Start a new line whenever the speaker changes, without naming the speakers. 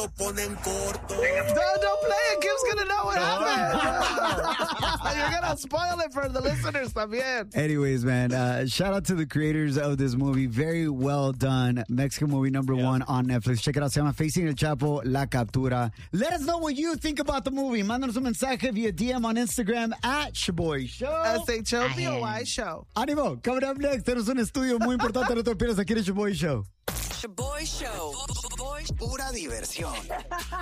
lo ponen corto.
Don't play it. Kim's gonna know what happened. You're gonna spoil it for the listeners también.
Anyways, man, shout out to the creators of this movie. Very well done. Mexican movie number one on Netflix. Check it out. Se llama Facing el Chapo, La Captura. Let us know what you think about the movie. Mándanos un mensaje via DM on Instagram at Shaboy Show.
SHOBOY Show.
Ánimo. Coming up next, tenemos un estudio muy importante. No te pierdas aquí en el Shaboy Show.
Shaboy Show.
Pura diversión.